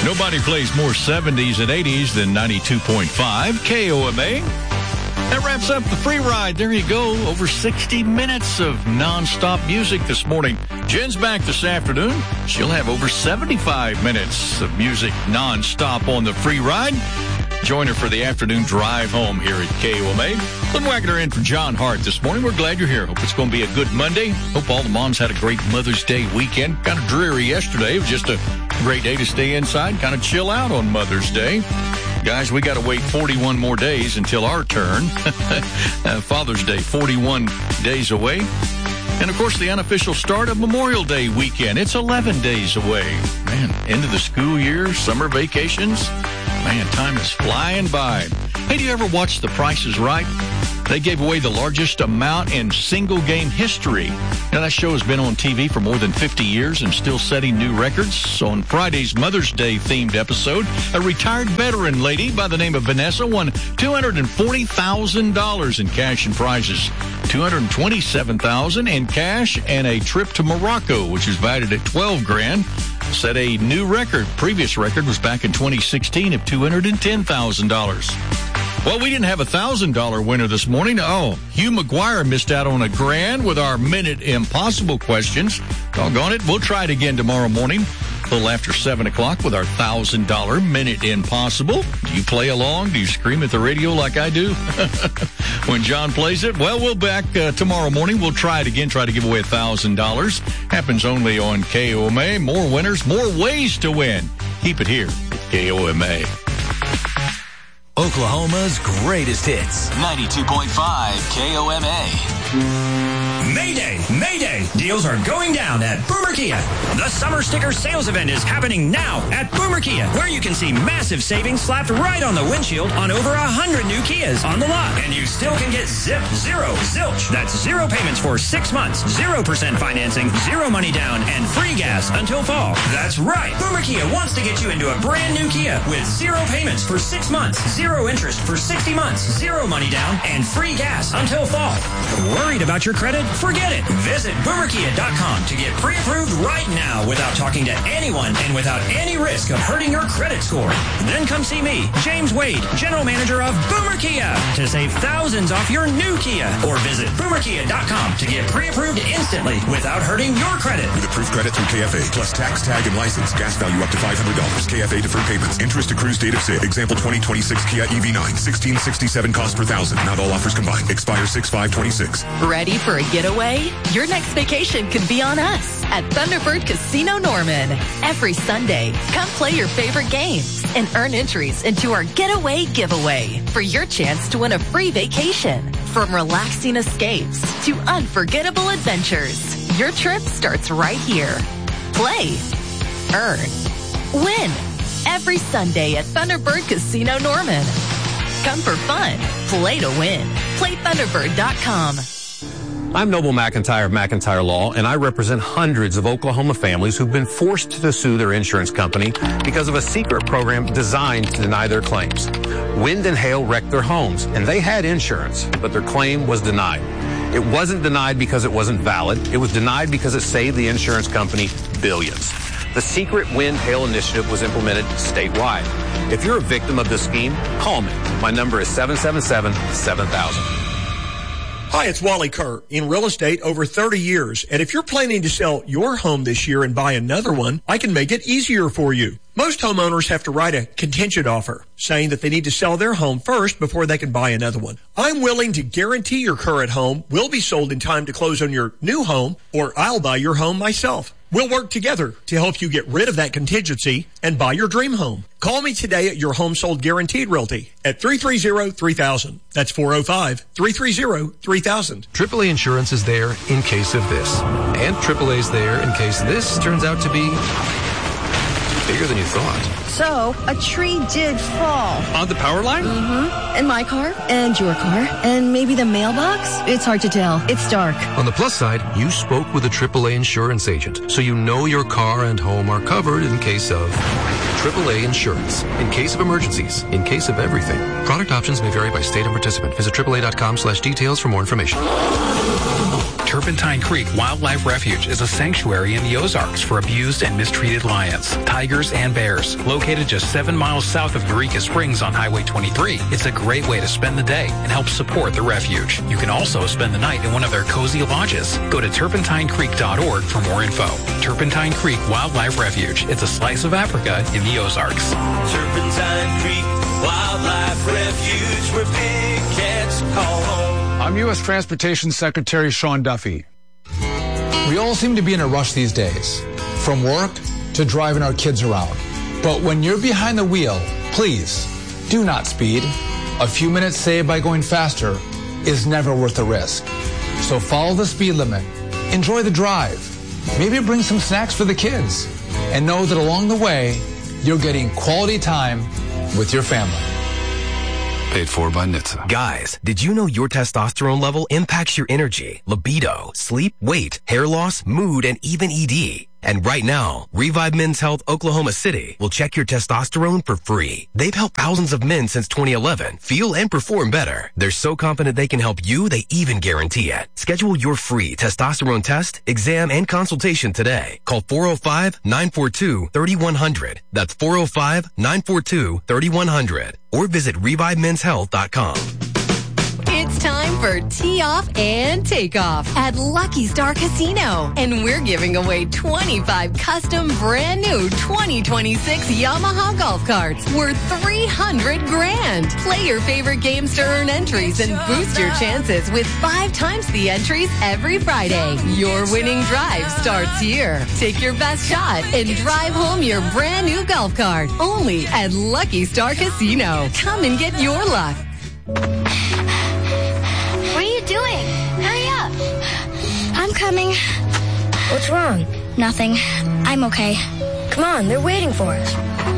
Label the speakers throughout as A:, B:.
A: Nobody plays more 70s and 80s than 92.5 KOMA. That wraps up the free ride. There you go. Over 60 minutes of nonstop music this morning. Jen's back this afternoon. She'll have over 75 minutes of music nonstop on the free ride. Join her for the afternoon drive home here at KOMA. Lynn Wagner in for John Hart this morning. We're glad you're here. Hope it's going to be a good Monday. Hope all the moms had a great Mother's Day weekend. Kind of dreary yesterday. It was just a great day to stay inside, kind of chill out on Mother's Day. Guys, we got to wait 41 more days until our turn. Father's Day, 41 days away. And, of course, the unofficial start of Memorial Day weekend. It's 11 days away. Man, end of the school year, summer vacations. Man, time is flying by. Hey, do you ever watch The Price is Right? They gave away the largest amount in single-game history. Now, that show has been on TV for more than 50 years and still setting new records. So on Friday's Mother's Day-themed episode, a retired veteran lady by the name of Vanessa won $240,000 in cash and prizes, $227,000 in cash, and a trip to Morocco, which is valued at $12,000. Set a new record. Previous record was back in 2016 of $210,000. Well, we didn't have a $1,000 winner this morning. Oh, Hugh McGuire missed out on $1,000 with our Minute Impossible questions. Doggone it. We'll try it again tomorrow morning, a little after 7 o'clock with our $1,000 Minute Impossible. Do you play along? Do you scream at the radio like I do when John plays it? Well, we'll back tomorrow morning. We'll try it again, try to give away $1,000. Happens only on KOMA. More winners, more ways to win. Keep it here at KOMA.
B: Oklahoma's greatest hits.
C: 92.5 KOMA.
D: Mayday! Mayday! Deals are going down at Boomer Kia. The Summer Sticker Sales Event is happening now at Boomer Kia, where you can see massive savings slapped right on the windshield on over 100 new Kias on the lot. And you still can get zip, zero, zilch. That's zero payments for 6 months, 0% financing, zero money down, and free gas until fall. That's right. Boomer Kia wants to get you into a brand new Kia with zero payments for 6 months, zero interest for 60 months, zero money down, and free gas until fall. Worried about your credit? Forget it. Visit boomerkia.com to get pre-approved right now without talking to anyone and without any risk of hurting your credit score. Then come see me, James Wade, General Manager of Boomer Kia, to save thousands off your new Kia. Or visit boomerkia.com to get pre-approved instantly without hurting your credit.
E: With approved credit through KFA, plus tax, tag, and license. Gas value up to $500. KFA deferred payments. Interest accrues date of sale. Example 2026 Kia EV9. $1,667 cost per thousand. Not all offers combined. Expires 6/5/26.
F: Ready for a getaway? Your next vacation could be on us at Thunderbird Casino Norman. Every Sunday, come play your favorite games and earn entries into our Getaway Giveaway for your chance to win a free vacation. From relaxing escapes to unforgettable adventures, your trip starts right here. Play, earn, win. Every Sunday at Thunderbird Casino Norman. Come for fun. Play to win. PlayThunderbird.com.
G: I'm Noble McIntyre of McIntyre Law, and I represent hundreds of Oklahoma families who've been forced to sue their insurance company because of a secret program designed to deny their claims. Wind and hail wrecked their homes, and they had insurance, but their claim was denied. It wasn't denied because it wasn't valid. It was denied because it saved the insurance company billions. The secret wind hail initiative was implemented statewide. If you're a victim of this scheme, call me. My number is 777-7000.
H: Hi, it's Wally Kerr. In real estate over 30 years. And if you're planning to sell your home this year and buy another one, I can make it easier for you. Most homeowners have to write a contingent offer saying that they need to sell their home first before they can buy another one. I'm willing to guarantee your current home will be sold in time to close on your new home, or I'll buy your home myself. We'll work together to help you get rid of that contingency and buy your dream home. Call me today at your Home Sold Guaranteed Realty at 330-3000. That's 405-330-3000.
I: AAA Insurance is there in case of this. And AAA's there in case this turns out to be bigger than you thought.
J: So, a tree did fall.
I: On the power line?
J: Mm-hmm. And my car, and your car, and maybe the mailbox? It's hard to tell. It's dark.
I: On the plus side, you spoke with a AAA insurance agent, so you know your car and home are covered in case of AAA Insurance. In case of emergencies, in case of everything. Product options may vary by state and participant. Visit AAA.com/details for more information.
K: Turpentine Creek Wildlife Refuge is a sanctuary in the Ozarks for abused and mistreated lions, tigers, and bears. Located just 7 miles south of Eureka Springs on Highway 23, it's a great way to spend the day and help support the refuge. You can also spend the night in one of their cozy lodges. Go to turpentinecreek.org for more info. Turpentine Creek Wildlife Refuge. It's a slice of Africa in the Ozarks.
L: Turpentine Creek Wildlife Refuge, where big cats call home.
M: I'm U.S. Transportation Secretary Sean Duffy. We all seem to be in a rush these days, from work to driving our kids around. But when you're behind the wheel, please do not speed. A few minutes saved by going faster is never worth the risk. So follow the speed limit, enjoy the drive, maybe bring some snacks for the kids, and know that along the way, you're getting quality time with your family.
I: Paid for by NHTSA.
B: Guys, did you know your testosterone level impacts your energy, libido, sleep, weight, hair loss, mood, and even ED? And right now, Revive Men's Health Oklahoma City will check your testosterone for free. They've helped thousands of men since 2011 feel and perform better. They're so confident they can help you, they even guarantee it. Schedule your free testosterone test, exam, and consultation today. Call 405-942-3100. That's 405-942-3100. Or visit ReviveMen'sHealth.com.
F: It's time for Tee Off and Take Off at Lucky Star Casino. And we're giving away 25 custom brand new 2026 Yamaha golf carts worth $300,000. Play your favorite games to earn entries and boost your chances with 5 times the entries every Friday. Your winning drive starts here. Take your best shot and drive home your brand new golf cart. Only at Lucky Star Casino. Come and get your luck.
N: What are you doing? Hurry up. I'm coming. What's wrong? Nothing. I'm okay. Come on, they're waiting for us.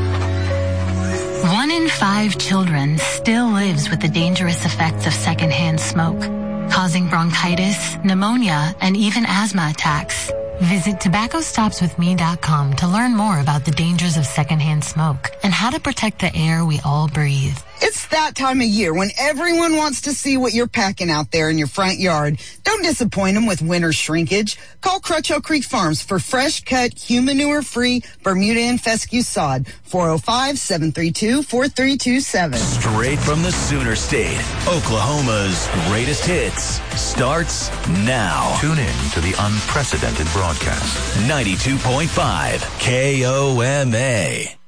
O: 1 in 5 children still lives with the dangerous effects of secondhand smoke, causing bronchitis, pneumonia, and even asthma attacks. Visit tobaccostopswithme.com to learn more about the dangers of secondhand smoke and how to protect the air we all breathe.
P: It's that time of year when everyone wants to see what you're packing out there in your front yard. Don't disappoint them with winter shrinkage. Call Crutchell Creek Farms for fresh-cut, humanure-free Bermuda and fescue sod. 405-732-4327.
C: Straight from the Sooner State, Oklahoma's greatest hits starts now.
Q: Tune in to the unprecedented broadcast.
C: 92.5 KOMA.